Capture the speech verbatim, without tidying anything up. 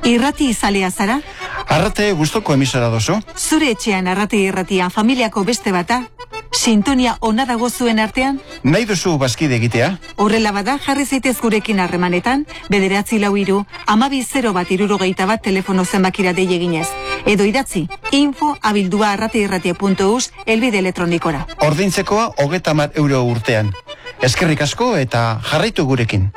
Irrati izalea zara? Arrate gustoko emisora dozu. Zure etxean arrate irratia familiako beste bata? Sintonia ona dago zuen artean? Nahi duzu bazkide egitea? Horrela bada jarri zaitez gurekin harremanetan, bederatzi lau hiru, hamabi zero bat hirurogeita bat telefono zenbakira dei eginez. Edo idatzi, info abildua arrateirratia puntu eus elbide elektronikora. Ordintzekoa hogeta hamar euro urtean. Eskerrik asko eta jarraitu gurekin.